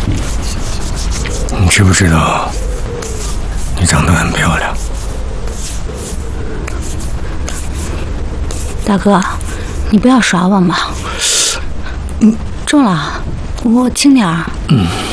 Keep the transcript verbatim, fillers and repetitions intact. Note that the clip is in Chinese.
你知不知道，你长得很漂亮？ 大哥，你不要耍我嘛。嗯，中了，我轻点儿。 嗯。